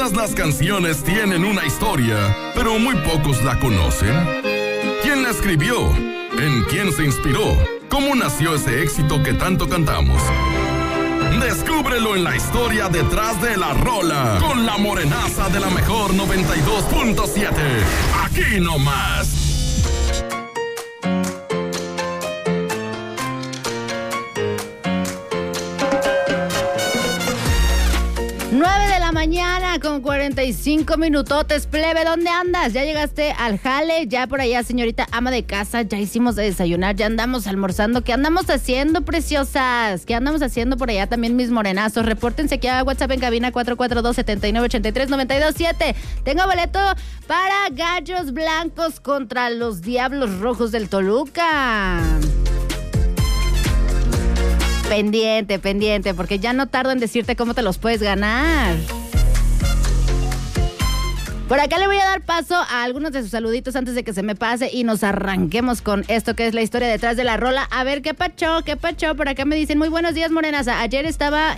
Todas las canciones tienen una historia, pero muy pocos la conocen. ¿Quién la escribió? ¿En quién se inspiró? ¿Cómo nació ese éxito que tanto cantamos? Descúbrelo en la historia detrás de la rola, con la morenaza de la mejor 92.7. Aquí nomás. Mañana con 45 minutotes, plebe, ¿dónde andas? ¿Ya llegaste al jale? ¿Ya por allá, señorita ama de casa? ¿Ya hicimos de desayunar? ¿Ya andamos almorzando? ¿Qué andamos haciendo, preciosas? ¿Qué andamos haciendo por allá también, mis morenazos? Repórtense aquí a WhatsApp en cabina 442-7983-927. Tengo boleto para Gallos Blancos contra los Diablos Rojos del Toluca. Pendiente, porque ya no tardo en decirte cómo te los puedes ganar. Por acá le voy a dar paso a algunos de sus saluditos antes de que se me pase y nos arranquemos con esto que es la historia detrás de la rola. A ver, ¿qué pacho? Por acá me dicen, muy buenos días, morenaza. Ayer estaba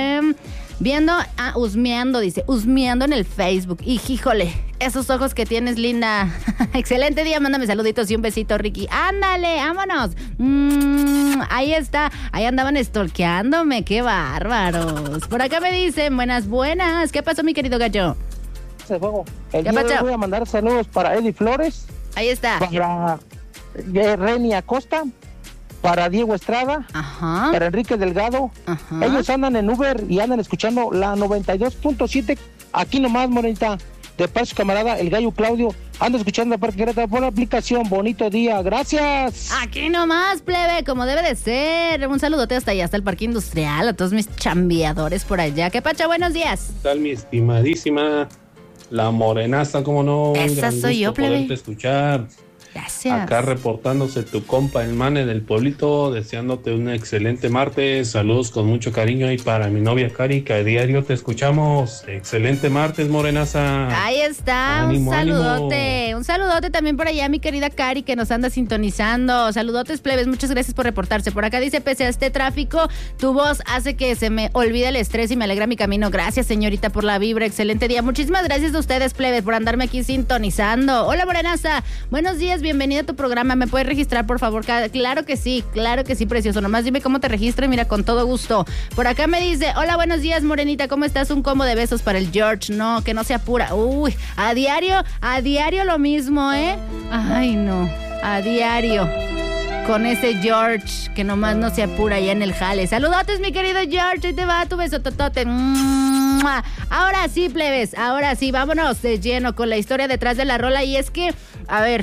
husmeando en el Facebook. Y híjole, esos ojos que tienes, linda. Excelente día, mándame saluditos y un besito, Ricky. Ándale, vámonos. Ahí está, ahí andaban stalkeándome, qué bárbaros. Por acá me dicen, buenas. ¿Qué pasó, mi querido gallo? Juego. El día de hoy voy a mandar saludos para Eddie Flores. Ahí está. Para Reni Acosta. Para Diego Estrada. Ajá. Para Enrique Delgado. Ajá. Ellos andan en Uber y andan escuchando la 92.7. Aquí nomás, morenita. De parte su camarada, el gallo Claudio. Anda escuchando la Parque Querétaro por la aplicación. Bonito día. Gracias. Aquí nomás, plebe, como debe de ser. Un saludote hasta allá, hasta el Parque Industrial. A todos mis chambeadores por allá. ¿Qué pacha? Buenos días. ¿Qué tal, mi estimadísima? La morenaza, ¿cómo no? Esa soy yo, plebe. Poderte escuchar. Gracias. Acá reportándose tu compa, el Mane del pueblito, deseándote un excelente martes. Saludos con mucho cariño y para mi novia Cari, que a diario te escuchamos. Excelente martes, morenaza. Ahí está, Ánimo, un saludote. ánimo. Un saludote también por allá, mi querida Cari, que nos anda sintonizando. Saludotes, plebes, muchas gracias por reportarse. Por acá dice, pese a este tráfico, tu voz hace que se me olvide el estrés y me alegra mi camino. Gracias, señorita, por la vibra. Excelente día. Muchísimas gracias a ustedes, plebes, por andarme aquí sintonizando. Hola, morenaza. Buenos días, bienvenida a tu programa. ¿Me puedes registrar, por favor? Claro que sí, precioso. Nomás dime cómo te registro y mira, con todo gusto. Por acá me dice, hola, buenos días, morenita, ¿cómo estás? Un combo de besos para el George. No, que no se apura. Uy, a diario lo mismo, ¿eh? Ay, no, a diario. Con ese George, que nomás no se apura allá en el jale. Saludotes, mi querido George, ahí te va tu besototote. Ahora sí, plebes, ahora sí, vámonos de lleno con la historia detrás de la rola. Y es que, a ver.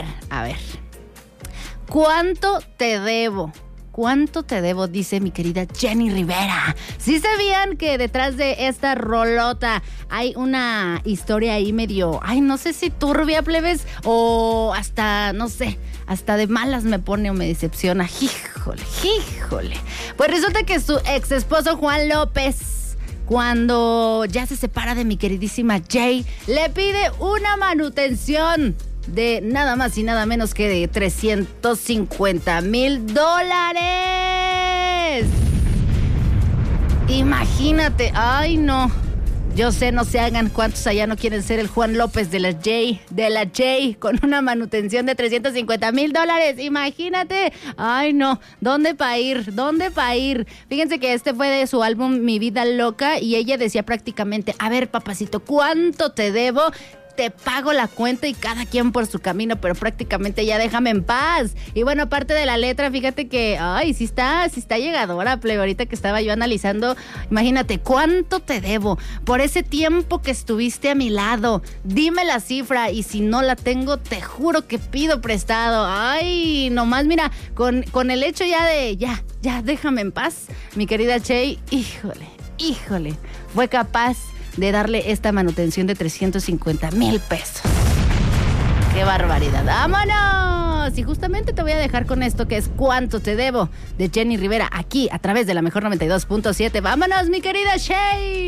¿Cuánto te debo? ¿Cuánto te debo? Dice mi querida Jenny Rivera. ¿Sí sabían que detrás de esta rolota hay una historia ahí medio, no sé si turbia, plebes, o hasta, no sé, hasta de malas me pone o me decepciona? Híjole. Pues resulta que su ex esposo Juan López, cuando ya se separa de mi queridísima Jay, le pide una manutención de nada más y nada menos que de $350,000. Imagínate, ay no. Yo sé, no se hagan, cuántos allá no quieren ser el Juan López de la Jay, con una manutención de $350,000. Imagínate. Ay, no. ¿Dónde pa' ir? Fíjense que este fue de su álbum Mi Vida Loca y ella decía prácticamente, a ver, papacito, ¿cuánto te debo? Te pago la cuenta y cada quien por su camino, pero prácticamente ya déjame en paz. Y bueno, aparte de la letra, fíjate que, sí está llegadora, plebe. Ahorita que estaba yo analizando, imagínate, ¿cuánto te debo por ese tiempo que estuviste a mi lado? Dime la cifra y si no la tengo, te juro que pido prestado. Ay, nomás mira, con el hecho ya de, ya déjame en paz, mi querida Jay, híjole, fue capaz de darle esta manutención de $350,000. ¡Qué barbaridad! ¡Vámonos! Y justamente te voy a dejar con esto que es ¿Cuánto te debo? De Jenny Rivera, aquí a través de la mejor 92.7. ¡Vámonos, mi querida Shay!